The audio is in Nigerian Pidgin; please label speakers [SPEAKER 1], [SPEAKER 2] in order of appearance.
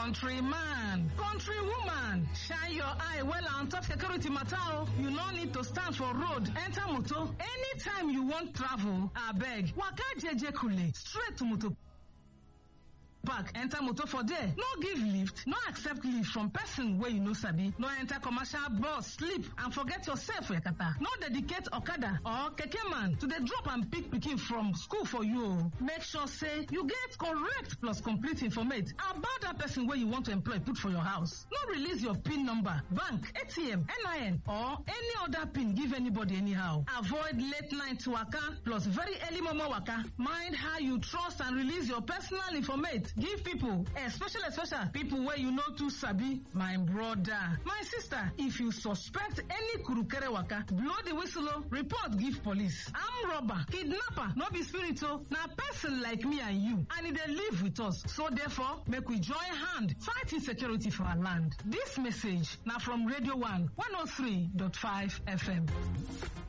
[SPEAKER 1] Countryman, countrywoman, shine your eye well on top security matter. You no need to stand for road, enter motor. Anytime you want travel, abeg, waka jeje kule, straight to motor park, enter motor for there. No give lift, no accept lift from person wey you no sabi. No enter commercial bus, sleep and forget yourself yakata. No dedicate okada or keke man to dey drop and pick pikin from school for you. Make sure say you get correct plus complete information about that person wey you want to employ put for your house. No release your PIN number, bank, ATM, NIN or any other PIN give anybody anyhow. Avoid late night waka plus very early momo waka. Mind how you trust and release your personal information. Give people, especially people where you know too sabi. My brother, my sister, if you suspect any kurukere waka, blow the whistle, report give police. Armed robber, kidnapper, no be spiritual, na person like me and you, and they live with us. So therefore, make we join hand, fight insecurity for our land. This message now from Radio 1 103.5 FM.